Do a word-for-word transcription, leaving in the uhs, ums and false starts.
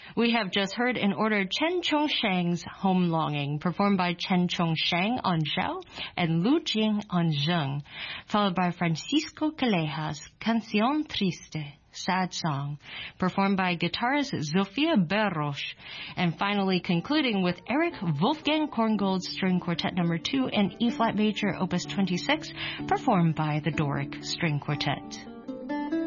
We have just heard in order Chen Chongsheng's Home Longing, performed by Chen Chongsheng on xiao and Lu Jing on zheng, followed by Francisco Calleja's Canción Triste, Sad Song, performed by guitarist Zofia Berros, and finally concluding with Eric Wolfgang Korngold's String Quartet number two in E-flat major, opus twenty-six, performed by the Doric String Quartet.